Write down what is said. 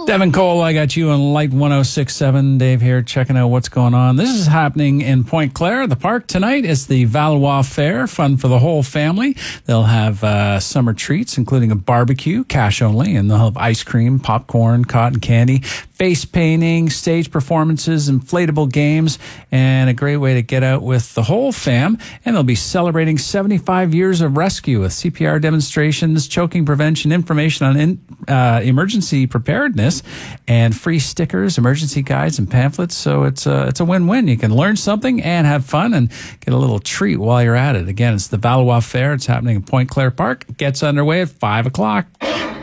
Devin Cole, I got you on Light 106.7. Dave here, checking out what's going on. This is happening in Pointe Claire. The park tonight is the Valois Fair, fun for the whole family. They'll have summer treats, including a barbecue, cash only, and they'll have ice cream, popcorn, cotton candy, face painting, stage performances, inflatable games, and a great way to get out with the whole fam. And they'll be celebrating 75 years of rescue with CPR demonstrations, choking prevention, information on emergency preparedness, and free stickers, emergency guides, and pamphlets. So it's a win-win. You can learn something and have fun and get a little treat while you're at it. Again, it's the Valois Fair. It's happening in Pointe Claire Park. It gets underway at 5 o'clock.